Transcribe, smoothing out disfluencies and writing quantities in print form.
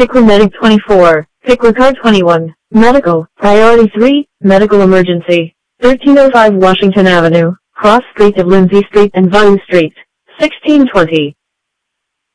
Pickler Medic 24, Pickler Car 21, Medical, Priority 3, Medical Emergency, 1305 Washington Avenue, Cross Street of Lindsay Street and Vine Street, 1620.